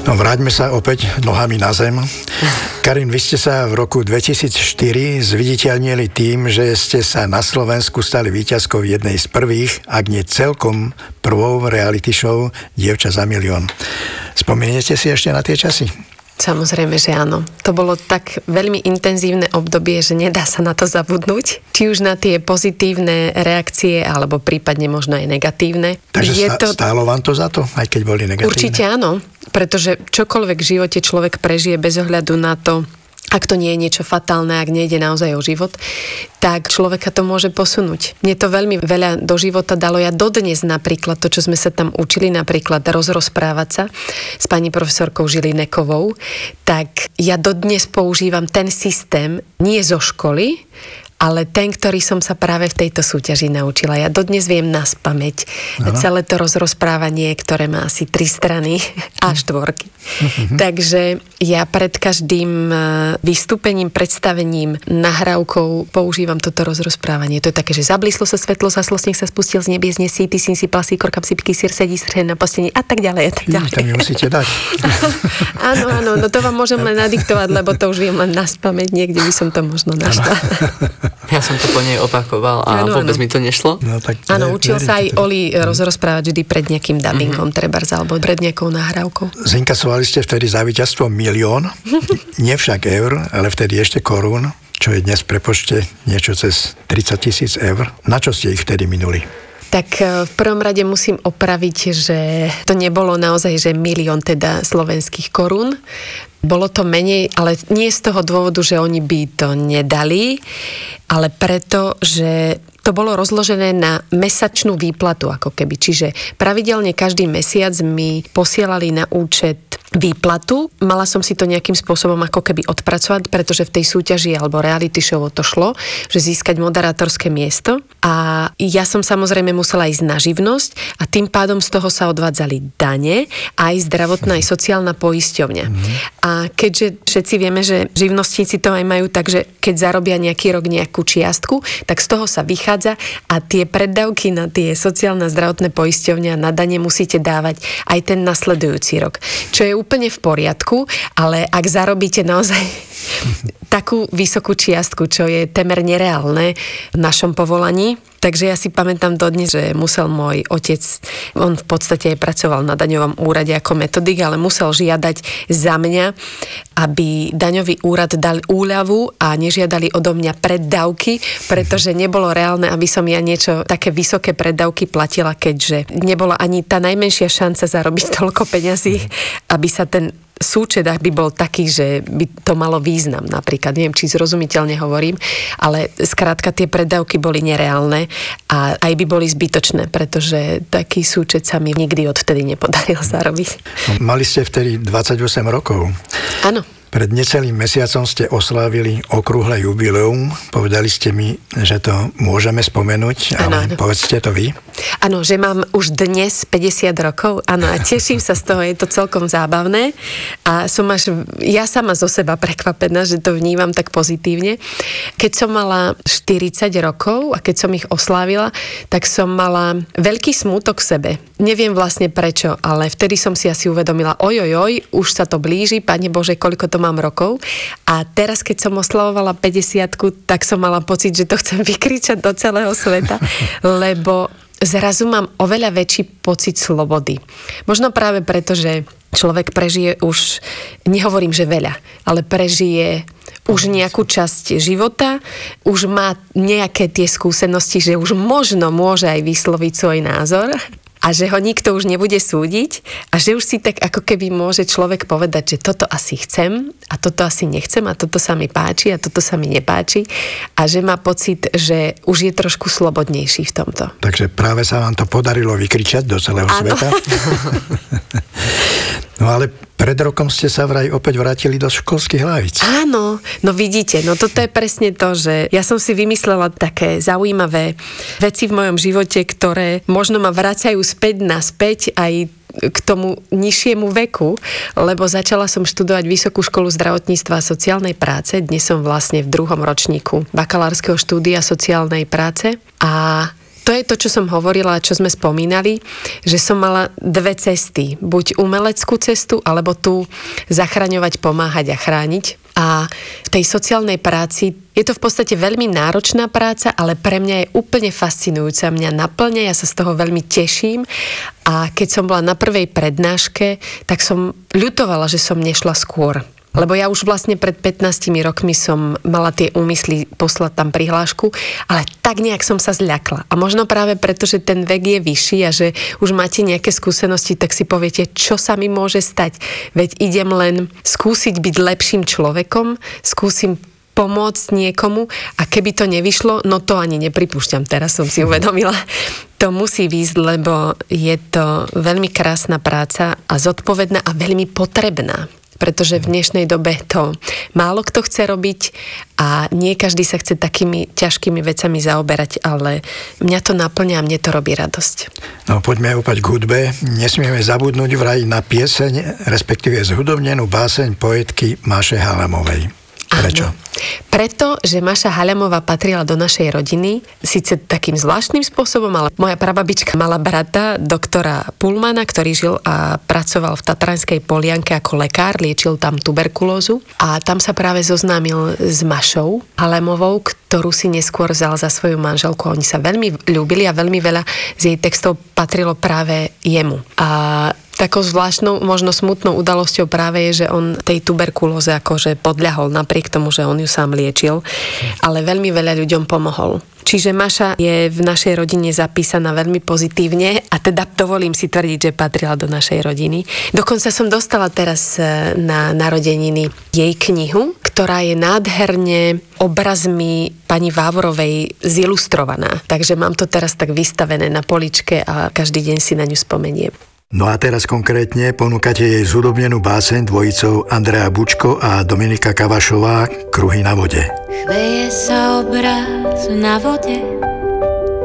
No vráťme sa opäť nohami na zem. Karin, vy ste sa v roku 2004 zviditeľnili tým, že ste sa na Slovensku stali víťazkou jednej z prvých, ak nie celkom prvou reality show Dievča za milión. Spomeniete si ešte na tie časy? Samozrejme, že áno. To bolo tak veľmi intenzívne obdobie, že nedá sa na to zabudnúť. Či už na tie pozitívne reakcie, alebo prípadne možno aj negatívne. Takže stálo vám to za to, aj keď boli negatívne? Určite áno, pretože čokoľvek v živote človek prežije bez ohľadu na to, ak to nie je niečo fatálne, ak nejde naozaj o život, tak človeka to môže posunúť. Mne to veľmi veľa do života dalo. Ja dodnes napríklad to, čo sme sa tam učili, napríklad rozprávať sa s pani profesorkou Žilinekovou, tak ja dodnes používam ten systém nie zo školy, ale ten, ktorý som sa práve v tejto súťaži naučila. Ja dodnes viem naspamäť celé to rozprávanie, ktoré má asi 3 strany a 4. Takže ja pred každým vystúpením, predstavením, nahrávkou používam toto rozprávanie. To je také, že zablíslo sa svetlo, zaslo sníh sa spustil z nebies, nesí, ty syn si plasí, korkam si piky, sír sedí strhen na postení a tak ďalej. A tak ďalej. To mi musíte dať. Áno, no to vám môžem len nadiktovať, lebo to už viem len naspamäť, niekde by som to možno našla. Ja som to po nej opakoval a vôbec mi to nešlo. No, áno, učil sa aj Oli rozprávať vždy pred nejakým dubbingom, trebárs, alebo pred nejakou nahrávkou. Zinkasovali ste vtedy za víťazstvo 1 000 000, nie však eur, ale vtedy ešte korún, čo je dnes v prepočte niečo cez 30 000 eur. Na čo ste ich vtedy minuli? Tak v prvom rade musím opraviť, že to nebolo naozaj, že 1 000 000 teda slovenských korún. Bolo to menej, ale nie z toho dôvodu, že oni by to nedali, ale preto, že to bolo rozložené na mesačnú výplatu ako keby. Čiže pravidelne každý mesiac mi posielali na účet výplatu. Mala som si to nejakým spôsobom ako keby odpracovať, pretože v tej súťaži alebo reality show to šlo, že získať moderátorské miesto. A ja som samozrejme musela ísť na živnosť a tým pádom z toho sa odvádzali dane, aj zdravotná, aj sociálna poisťovňa. A keďže všetci vieme, že živnostníci to aj majú, takže keď zarobia nejaký rok nejakú čiastku, tak z toho sa vychádza a tie preddavky na tie sociálne a zdravotné poisťovne a na dane musíte dávať aj ten nasledujúci rok. Čo je úplne v poriadku, ale ak zarobíte naozaj takú vysokú čiastku, čo je temer nereálne v našom povolaní. Takže ja si pamätám dodnes, že musel môj otec, on v podstate aj pracoval na daňovom úrade ako metodik, ale musel žiadať za mňa, aby daňový úrad dal úľavu a nežiadali odo mňa preddavky, pretože nebolo reálne, aby som ja niečo také vysoké preddavky platila, keďže nebola ani tá najmenšia šanca zarobiť toľko peňazí, aby sa ten súčet by bol taký, že by to malo význam napríklad. Neviem, či zrozumiteľne hovorím, ale skrátka tie preddavky boli nereálne a aj by boli zbytočné, pretože taký súčet sa mi nikdy odvtedy nepodaril zarobiť. Mali ste vtedy 28 rokov. Áno. Pred necelým mesiacom ste oslávili okrúhle jubileum. Povedali ste mi, že to môžeme spomenúť, ale povedzte to vy. Áno, že mám už dnes 50 rokov. Áno, a teším sa z toho, je to celkom zábavné. A som ja sama zo seba prekvapená, že to vnímam tak pozitívne. Keď som mala 40 rokov a keď som ich oslávila, tak som mala veľký smútok v sebe. Neviem vlastne prečo, ale vtedy som si asi uvedomila, už sa to blíži, Pane Bože, koľko to mám rokov. A teraz, keď som oslavovala 50-ku, tak som mala pocit, že to chcem vykričať do celého sveta, lebo zrazu mám oveľa väčší pocit slobody. Možno práve preto, že človek prežije už, nehovorím, že veľa, ale prežije už nejakú časť života, už má nejaké tie skúsenosti, že už možno môže aj vysloviť svoj názor a že ho nikto už nebude súdiť a že už si tak ako keby môže človek povedať, že toto asi chcem a toto asi nechcem a toto sa mi páči a toto sa mi nepáči a že má pocit, že už je trošku slobodnejší v tomto. Takže práve sa vám to podarilo vykričať do celého sveta. No ale pred rokom ste sa vraj opäť vrátili do školských lavíc. Áno, no vidíte, no toto je presne to, že ja som si vymyslela také zaujímavé veci v mojom živote, ktoré možno ma vracajú naspäť aj k tomu nižšiemu veku, lebo začala som študovať Vysokú školu zdravotníctva a sociálnej práce. Dnes som vlastne v 2. ročníku bakalárskeho štúdia sociálnej práce a to je to, čo som hovorila, čo sme spomínali, že som mala dve cesty. Buď umeleckú cestu, alebo tu zachraňovať, pomáhať a chrániť. A v tej sociálnej práci je to v podstate veľmi náročná práca, ale pre mňa je úplne fascinujúca. Mňa naplňa, ja sa z toho veľmi teším. A keď som bola na prvej prednáške, tak som ľutovala, že som nešla skôr. Lebo ja už vlastne pred 15 rokmi som mala tie úmysly poslať tam prihlášku, ale tak nejak som sa zľakla. A možno práve preto, že ten vek je vyšší a že už máte nejaké skúsenosti, tak si poviete, čo sa mi môže stať. Veď idem len skúsiť byť lepším človekom, skúsim pomôcť niekomu a keby to nevyšlo, no to ani nepripúšťam, teraz som si uvedomila. To musí výjsť, lebo je to veľmi krásna práca a zodpovedná a veľmi potrebná. Pretože v dnešnej dobe to málo kto chce robiť a nie každý sa chce takými ťažkými vecami zaoberať, ale mňa to naplňa a mne to robí radosť. No poďme opäť k hudbe. Nesmieme zabudnúť vraj na pieseň, respektíve zhudobnenú báseň poetky Máše Halamovej. Prečo? Áno. Preto, že Máša Halamová patrila do našej rodiny, síce takým zvláštnym spôsobom, ale moja prababička mala brata, doktora Pullmana, ktorý žil a pracoval v Tatranskej Polianke ako lekár, liečil tam tuberkulózu a tam sa práve zoznámil s Mášou Halamovou, ktorú si neskôr vzal za svoju manželku. Oni sa veľmi ľúbili a veľmi veľa z jej textov patrilo práve jemu. A takou zvláštnou, možno smutnou udalosťou práve je, že on tej tuberkulóze akože podľahol napriek tomu, že on ju sám liečil, ale veľmi veľa ľuďom pomohol. Čiže Máša je v našej rodine zapísaná veľmi pozitívne a teda dovolím si tvrdiť, že patrila do našej rodiny. Dokonca som dostala teraz na narodeniny jej knihu, ktorá je nádherne obrazmi pani Vávorovej zilustrovaná. Takže mám to teraz tak vystavené na poličke a každý deň si na ňu spomeniem. No a teraz konkrétne ponúkate jej zhudobnenú báseň dvojicou Andrea Bučko a Dominika Kavašová Kruhy na vode. Chveje sa obraz na vode,